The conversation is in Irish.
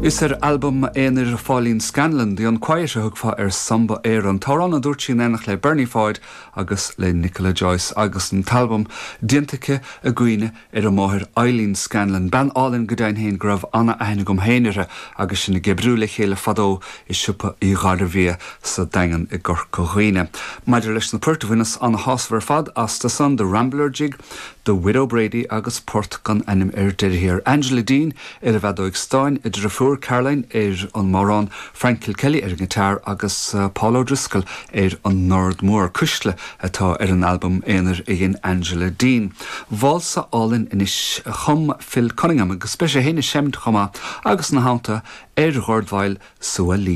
Is album éanaar Fáilín Scanlon dí an choir thugfa samba an tárán a dúirt sin enach le Bernie Ford agus le Nicola Joyce agus an talbum diantacha a gcuine a máthir Eileen Scanlon ban álinn go dain héin gribh anna aithne gom héinire agus sinna gebrú le chéile fadó is siúpa í gáda bhí sa dagan I gur coghuine. Maidir leis na puirta bhuinas an hásfar fad as ta san the Rambler jig, the Widow Brady agus port gan enim deir Angela Dean a bheadóigh Stein I drafúr Caroline an Moran, Frank Kilkelly an guitar agus Paul O'Driscoll an Nordmore Cushle atá an album éanaar igen Angela Dean. Valsa allin inis chum Phil Cunningham agus speise héine semt chuma agus na hánta Gordhhail Sua Lee.